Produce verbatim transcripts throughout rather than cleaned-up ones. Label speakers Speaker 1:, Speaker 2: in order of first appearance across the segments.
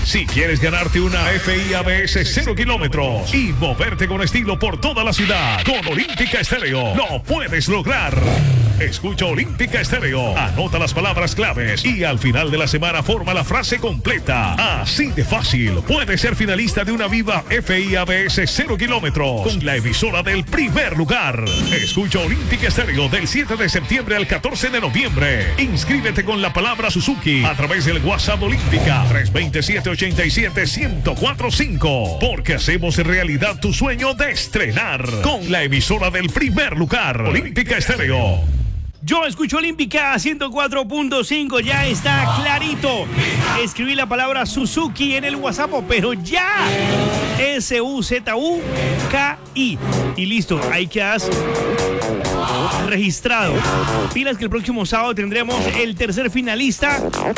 Speaker 1: Si quieres ganarte una F I A B S cero kilómetros y moverte con estilo por toda la ciudad, con Olímpica Estéreo lo puedes lograr. Escucha Olímpica Estéreo, anota las palabras claves y al final de la semana forma la frase completa. Así de fácil, puedes ser finalista de una Viva F I A B S cero kilómetros con la emisora del primer lugar. Escucha Olímpica Estéreo del siete de septiembre al catorce de noviembre. Inscríbete con la palabra Suzuki a través del WhatsApp Olímpica tres dos siete, ocho siete, uno cero cuatro cinco, porque hacemos realidad tu sueño de estrenar con la emisora del primer lugar. Olímpica Estéreo.
Speaker 2: Yo escucho Olímpica ciento cuatro punto cinco, ya está clarito. Escribí la palabra Suzuki en el WhatsApp, pero ya. S U Z U K I. Y listo, ahí quedas registrado. Pilas que el próximo sábado tendremos el tercer finalista.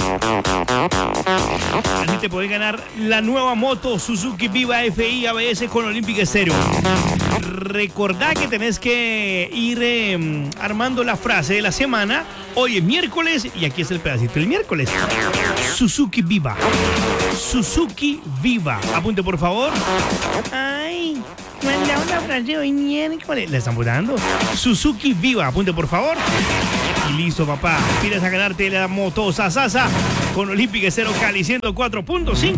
Speaker 2: Así te podés ganar la nueva moto Suzuki Viva F I A B S con Olímpica Estéreo. Recordá que tenés que ir eh, armando la frase de la semana. Hoy es miércoles y aquí es el pedacito del miércoles. Suzuki Viva. Suzuki Viva. Apunte por favor. Ay, manda una frase hoy miércoles. ¿Le están votando? Suzuki Viva. Apunte por favor. Y listo, papá. Pides a ganarte la moto Sasasa con Olímpica Estéreo Cali ciento cuatro punto cinco.